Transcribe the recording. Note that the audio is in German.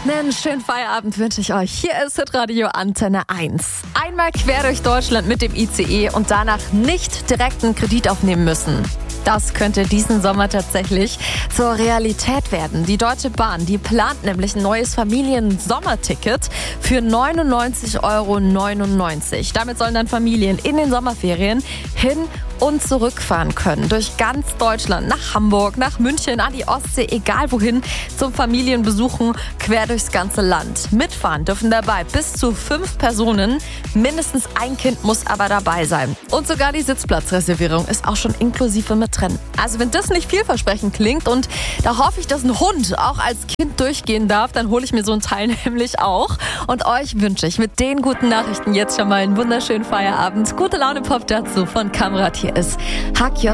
Einen schönen Feierabend wünsche ich euch. Hier ist Hitradio Antenne 1. Einmal quer durch Deutschland mit dem ICE und danach nicht direkt einen Kredit aufnehmen müssen. Das könnte diesen Sommer tatsächlich zur Realität werden. Die Deutsche Bahn, die plant nämlich ein neues Familien-Sommerticket für 99,99 €. Damit sollen dann Familien in den Sommerferien hin und zurückfahren können. Durch ganz Deutschland, nach Hamburg, nach München, an die Ostsee, egal wohin, zum Familienbesuchen quer durchs ganze Land. Mitfahren dürfen dabei bis zu 5 Personen. Mindestens ein Kind muss aber dabei sein. Und sogar die Sitzplatzreservierung ist auch schon inklusive mit drin. Also wenn das nicht vielversprechend klingt und da hoffe ich, dass ein Hund auch als Kind durchgehen darf, dann hole ich mir so ein Teil nämlich auch. Und euch wünsche ich mit den guten Nachrichten jetzt schon mal einen wunderschönen Feierabend. Gute Laune Pop dazu von Kamrat. Hier ist HQ.